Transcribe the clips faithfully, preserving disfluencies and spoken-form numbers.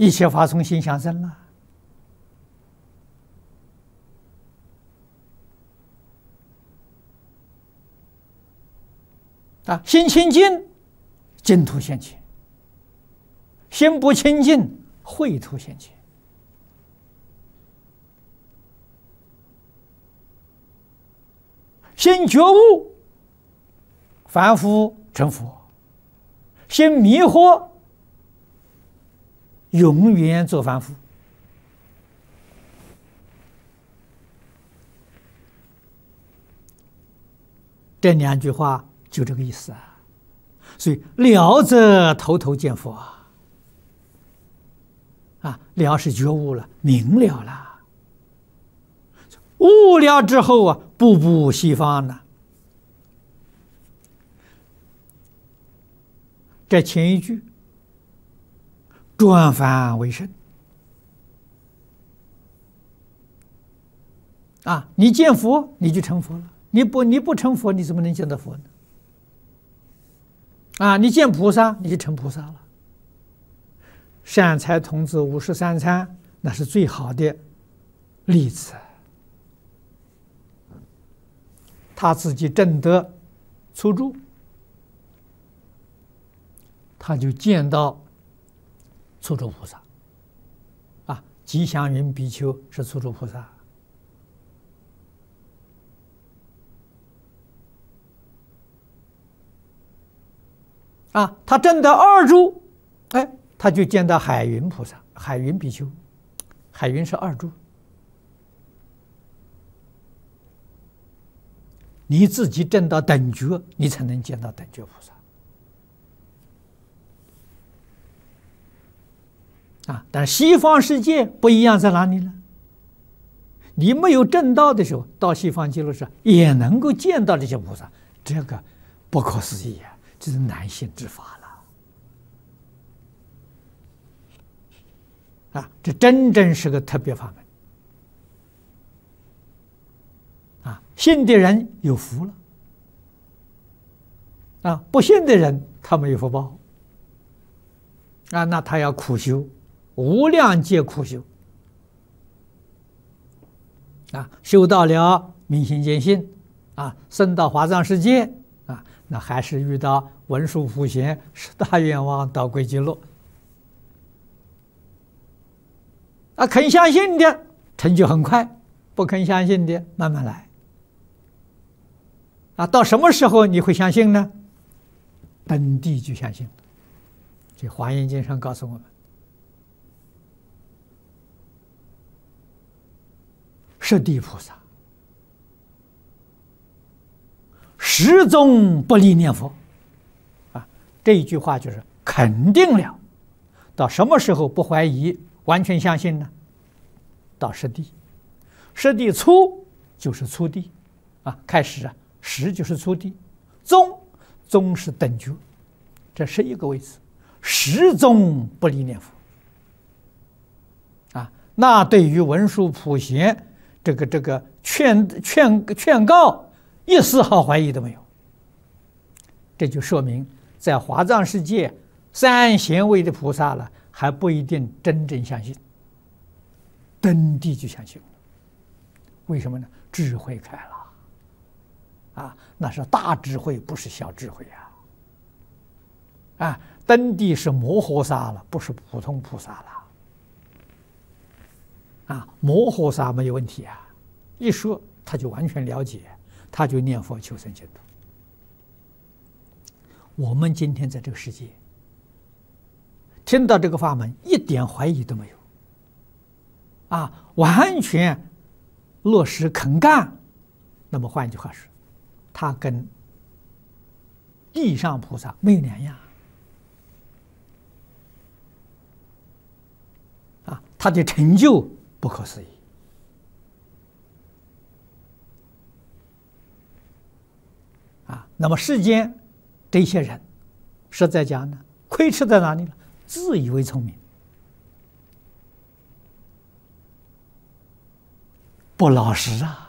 一切法从心想生了。啊，心清净，净土现前；心不清净，秽土现前。心觉悟，凡夫成佛；心迷惑，永远做凡夫。这两句话就这个意思啊。所以了则头头见佛啊，啊，了是觉悟了，明了了。悟了之后啊，步步西方呢。这前一句，转凡为圣啊，你见佛你就成佛了，你不你不成佛，你怎么能见到佛呢？啊，你见菩萨你就成菩萨了。善财童子五十三参，那是最好的例子。他自己证得初住，他就见到初住菩萨。啊，吉祥云比丘是初住菩萨。啊，他证得二住，哎，他就见到海云菩萨、海云比丘。海云是二住。你自己证到等觉，你才能见到等觉菩萨。啊，但是西方世界不一样在哪里呢？你没有证到的时候，到西方极乐世界也能够见到这些菩萨，这个不可思议啊！这是难信之法了。啊，这真正是个特别法门。啊，信的人有福了，啊，不信的人他没有福报，啊，那他要苦修，无量劫苦修，啊，修到了明心见性，啊，升到华藏世界，啊，那还是遇到文殊普贤十大愿望到归极乐，啊，肯相信的成就很快，不肯相信的慢慢来。啊，到什么时候你会相信呢？登地就相信。这《华严经》上告诉我们，十地菩萨始终不离念佛。啊，这一句话就是肯定了。到什么时候不怀疑，完全相信呢？到十地，十地初就是初地，啊，开始啊。十就是初地，中中是等觉，这是一个位置，始终不离念佛。啊，那对于文殊普贤这个这个劝劝劝告，一丝毫怀疑都没有。这就说明，在华藏世界三贤位的菩萨了，还不一定真正相信，登地就相信了。为什么呢？智慧开了。啊，那是大智慧，不是小智慧啊！啊，登地是摩诃萨了，不是普通菩萨了。啊，摩诃萨没有问题啊，一说他就完全了解，他就念佛求生净土。我们今天在这个世界听到这个法门，一点怀疑都没有。啊，完全落实肯干。那么换句话说，他跟地上菩萨没有两样啊，他的成就不可思议啊。那么世间这些人，实在讲呢，亏吃在哪里呢？自以为聪明，不老实啊。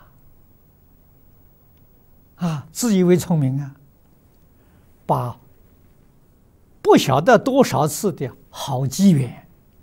啊，自以为聪明啊，把不晓得多少次的好机缘